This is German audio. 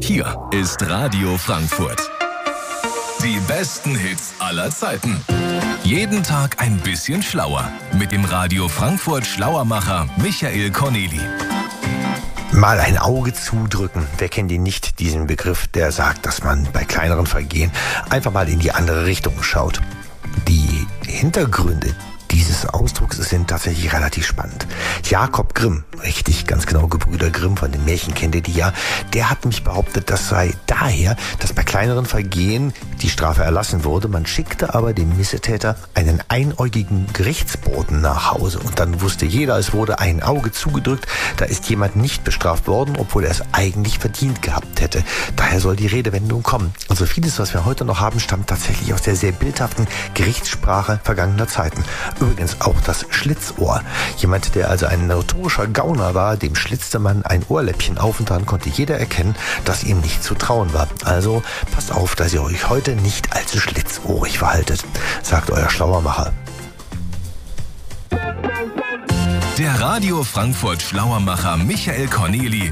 Hier ist Radio Frankfurt. Die besten Hits aller Zeiten. Jeden Tag ein bisschen schlauer. Mit dem Radio Frankfurt Schlauermacher Michael Corneli. Mal ein Auge zudrücken. Wer kennt ihn nicht, diesen Begriff, der sagt, dass man bei kleineren Vergehen einfach mal in die andere Richtung schaut. Die Hintergründe dieses Ausdrucks sind tatsächlich relativ spannend. Jakob Grimm, richtig, ganz genau, Gebrüder Grimm, von den Märchen kennt ihr die ja, der hat nämlich behauptet, das sei daher, dass bei kleineren Vergehen die Strafe erlassen wurde. Man schickte aber dem Missetäter einen einäugigen Gerichtsboten nach Hause und dann wusste jeder, es wurde ein Auge zugedrückt, da ist jemand nicht bestraft worden, obwohl er es eigentlich verdient gehabt hätte. Daher soll die Redewendung kommen. Und so vieles, was wir heute noch haben, stammt tatsächlich aus der sehr bildhaften Gerichtssprache vergangener Zeiten. Übrigens auch das Schlitzohr. Jemand, der also ein notorischer Gauner war, dem schlitzte man ein Ohrläppchen auf und daran konnte jeder erkennen, dass ihm nicht zu trauen war. Also passt auf, dass ihr euch heute nicht allzu schlitzohrig verhaltet, sagt euer Schlauermacher. Der Radio Frankfurt Schlauermacher Michael Corneli